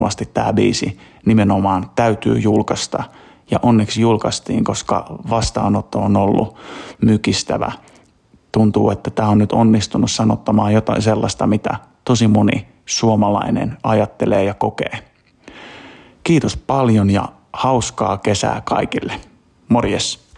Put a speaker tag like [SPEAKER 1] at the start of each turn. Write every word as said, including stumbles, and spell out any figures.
[SPEAKER 1] Vasti tämä biisi nimenomaan täytyy julkaista ja onneksi julkaistiin, koska vastaanotto on ollut mykistävä. Tuntuu, että tämä on nyt onnistunut sanottamaan jotain sellaista, mitä tosi moni suomalainen ajattelee ja kokee. Kiitos paljon ja hauskaa kesää kaikille. Morjes!